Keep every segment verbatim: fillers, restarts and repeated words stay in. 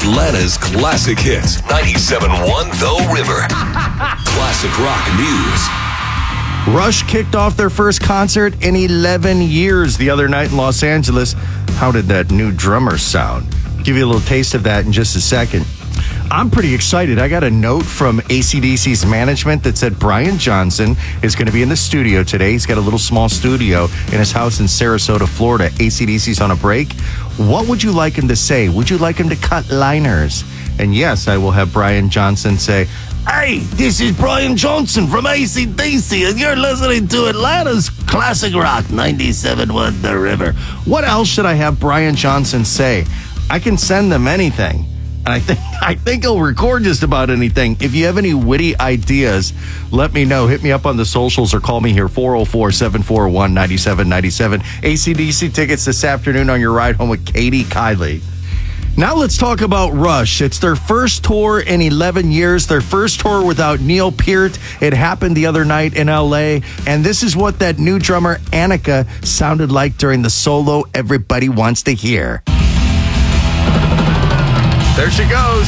Atlanta's classic hits. ninety-seven point one The River. Classic rock news. Rush kicked off their first concert in eleven years the other night in Los Angeles. How did that new drummer sound? Give you a little taste of that in just a second. I'm pretty excited. I got a note from A C D C's management that said Brian Johnson is going to be in the studio today. He's got a little small studio in his house in Sarasota, Florida. A C D C's on a break. What would you like him to say? Would you like him to cut liners? And yes, I will have Brian Johnson say, "Hey, this is Brian Johnson from A C D C, and you're listening to Atlanta's Classic Rock ninety-seven point one The River." What else should I have Brian Johnson say? I can send them anything. And I think I think he'll record just about anything. If you have any witty ideas, let me know. Hit me up on the socials or call me here, four oh four, seven four one, nine seven nine seven. A C D C tickets this afternoon on your ride home with Katie Kiley. Now let's talk about Rush. It's their first tour in eleven years, their first tour without Neil Peart. It happened the other night in L A, and this is what that new drummer, Annika, sounded like during the solo everybody wants to hear. There she goes.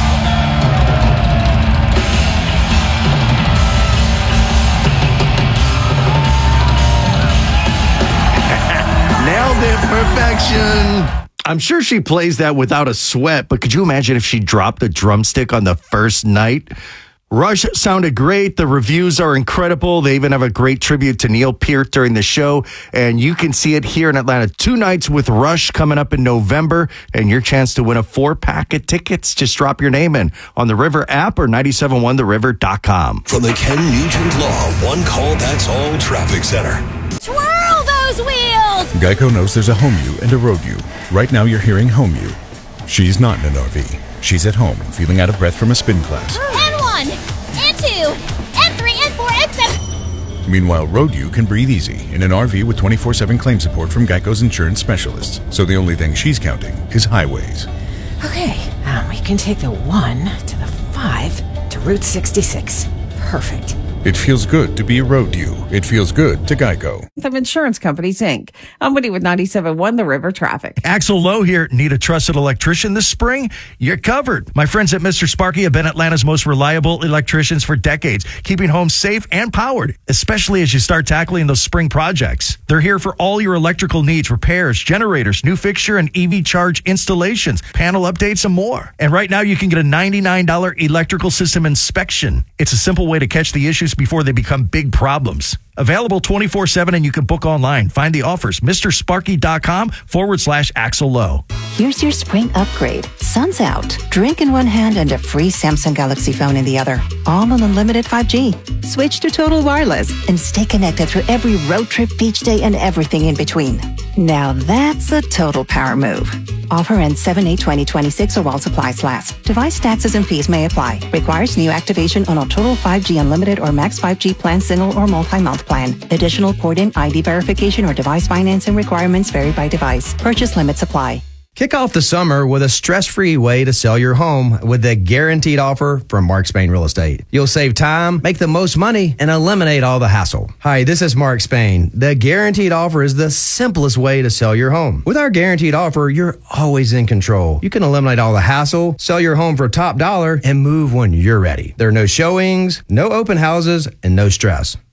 Nailed it. Perfection. I'm sure she plays that without a sweat, but could you imagine if she dropped a drumstick on the first night? Rush sounded great. The reviews are incredible. They even have a great tribute to Neil Peart during the show, and you can see it here in Atlanta. Two nights with Rush coming up in November, and your chance to win a four-pack of tickets. Just drop your name in on the River app or nine seven one the river dot com. From the Ken Nugent Law One Call That's All Traffic Center. Twirl those wheels! Geico knows there's a home you and a road you. Right now you're hearing home you. She's not in an R V. She's at home, feeling out of breath from a spin class. And one, and two, and three, and four, and seven. Meanwhile, road you can breathe easy in an R V with twenty-four seven claim support from Geico's insurance specialists. So the only thing she's counting is highways. Okay, um, we can take the one to the five to Route sixty-six. Perfect. It feels good to be a road you. It feels good to Geico. Of Insurance Companies, Incorporated. I'm Woody with ninety-seven point one The River Traffic. Axel Lowe here. Need a trusted electrician this spring? You're covered. My friends at Mister Sparky have been Atlanta's most reliable electricians for decades, keeping homes safe and powered, especially as you start tackling those spring projects. They're here for all your electrical needs, repairs, generators, new fixture and E V charge installations, panel updates, and more. And right now you can get a ninety-nine dollars electrical system inspection. It's a simple way to catch the issues before they become big problems. Available twenty-four seven, and you can book online. Find the offers, MrSparky.com forward slash Axel Lowe. Here's your spring upgrade. Sun's out. Drink in one hand and a free Samsung Galaxy phone in the other. All on unlimited five G. Switch to Total Wireless and stay connected through every road trip, beach day, and everything in between. Now that's a total power move. Offer ends seven eight twenty twenty-six or while supplies last. Device taxes and fees may apply. Requires new activation on a Total five G Unlimited or Max five G plan, single or multi-month plan. Additional port-in I D verification or device financing requirements vary by device. Purchase limits apply. Kick off the summer with a stress-free way to sell your home with the guaranteed offer from Mark Spain Real Estate. You'll save time, make the most money, and eliminate all the hassle. Hi, this is Mark Spain. The guaranteed offer is the simplest way to sell your home. With our guaranteed offer, you're always in control. You can eliminate all the hassle, sell your home for top dollar, and move when you're ready. There are no showings, no open houses, and no stress.